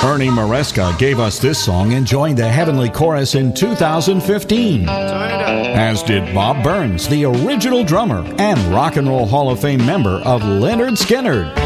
Ernie Maresca gave us this song and joined the Heavenly Chorus in 2015. As did Bob Burns, the original drummer and Rock and Roll Hall of Fame member of Lynyrd Skynyrd.